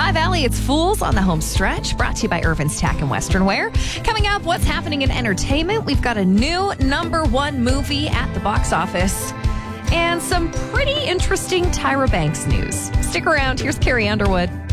Hi, Valley. It's Fools on the Home Stretch, brought to you by Irvin's Tack and Western Wear. Coming up, what's happening in entertainment? We've got a new #1 movie at the box office and some pretty interesting Tyra Banks news. Stick around. Here's Carrie Underwood.